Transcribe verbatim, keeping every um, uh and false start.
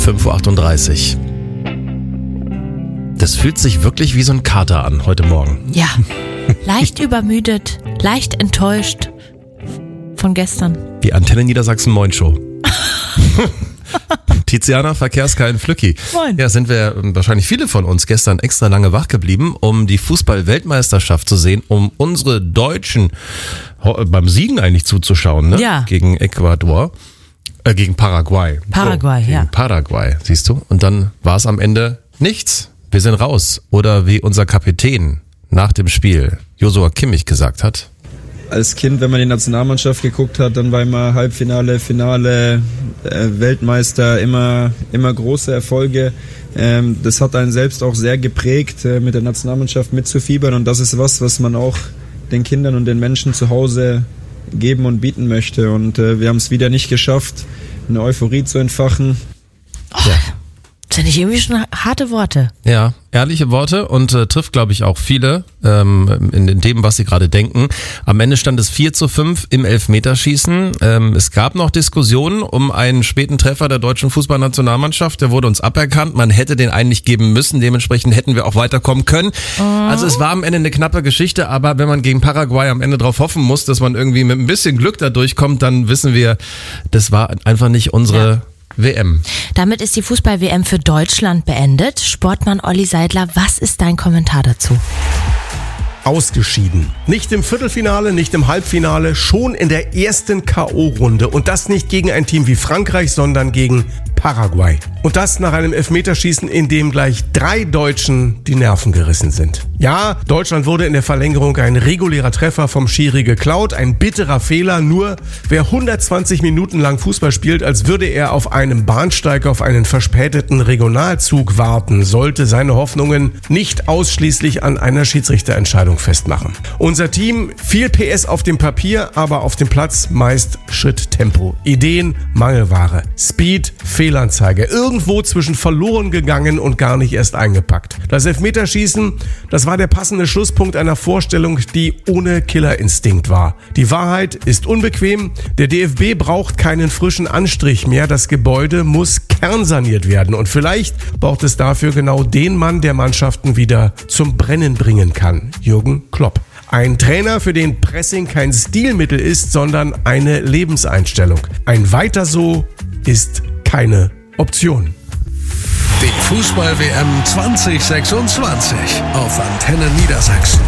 fünf Uhr achtunddreißig. Das fühlt sich wirklich wie so ein Kater an heute Morgen. Ja, leicht übermüdet, leicht enttäuscht von gestern. Die Antenne Niedersachsen Moin Show. Tiziana, Verkehrskein, Flücki. Moin. Ja, sind wir wahrscheinlich viele von uns gestern extra lange wach geblieben, um die Fußball-Weltmeisterschaft zu sehen, um unsere Deutschen beim Siegen eigentlich zuzuschauen, ne? Ja. Gegen Ecuador, äh, gegen Paraguay. Paraguay, so, gegen ja. Paraguay, siehst du? Und dann war es am Ende nichts. Wir sind raus. Oder wie unser Kapitän nach dem Spiel, Joshua Kimmich, gesagt hat. Als Kind, wenn man die Nationalmannschaft geguckt hat, dann war immer Halbfinale, Finale, äh, Weltmeister, immer, immer große Erfolge. Ähm, das hat einen selbst auch sehr geprägt, äh, mit der Nationalmannschaft mitzufiebern, und das ist was, was man auch den Kindern und den Menschen zu Hause geben und bieten möchte. Und äh, wir haben es wieder nicht geschafft, eine Euphorie zu entfachen. Oh, das sind nicht irgendwie schon harte Worte. Ja, ehrliche Worte und äh, trifft, glaube ich, auch viele ähm, in, in dem, was sie gerade denken. Am Ende stand es vier zu fünf im Elfmeterschießen. Ähm, es gab noch Diskussionen um einen späten Treffer der deutschen Fußballnationalmannschaft. Der wurde uns aberkannt. Man hätte den eigentlich geben müssen. Dementsprechend hätten wir auch weiterkommen können. Oh. Also es war am Ende eine knappe Geschichte, aber wenn man gegen Paraguay am Ende drauf hoffen muss, dass man irgendwie mit ein bisschen Glück da durchkommt, dann wissen wir, das war einfach nicht unsere... Ja. W M. Damit ist die Fußball-W M für Deutschland beendet. Sportmann Olli Seidler, was ist dein Kommentar dazu? Ausgeschieden. Nicht im Viertelfinale, nicht im Halbfinale, schon in der ersten K O-Runde. Und das nicht gegen ein Team wie Frankreich, sondern gegen Paraguay. Und das nach einem Elfmeterschießen, in dem gleich drei Deutschen die Nerven gerissen sind. Ja, Deutschland wurde in der Verlängerung ein regulärer Treffer vom Schiri geklaut. Ein bitterer Fehler. Nur wer hundertzwanzig Minuten lang Fußball spielt, als würde er auf einem Bahnsteig auf einen verspäteten Regionalzug warten, sollte seine Hoffnungen nicht ausschließlich an einer Schiedsrichterentscheidung festmachen. Unser Team, viel P S auf dem Papier, aber auf dem Platz meist Schritttempo. Ideen, Mangelware. Speed, Fehlanzeige. Irgendwo zwischen verloren gegangen und gar nicht erst eingepackt. Das Elfmeterschießen, das war der passende Schlusspunkt einer Vorstellung, die ohne Killerinstinkt war. Die Wahrheit ist unbequem. Der D F B braucht keinen frischen Anstrich mehr. Das Gebäude muss kernsaniert werden. Und vielleicht braucht es dafür genau den Mann, der Mannschaften wieder zum Brennen bringen kann. Jürgen Klopp. Ein Trainer, für den Pressing kein Stilmittel ist, sondern eine Lebenseinstellung. Ein Weiter so ist keine Option. Die Fußball-W M zwanzig sechsundzwanzig auf Antenne Niedersachsen.